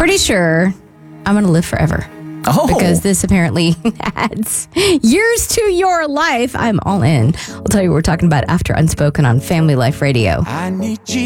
pretty sure I'm going to live forever. Oh. Because this apparently adds years to your life. I'm all in. I'll tell you what we're talking about after Unspoken on Family Life Radio. I need you.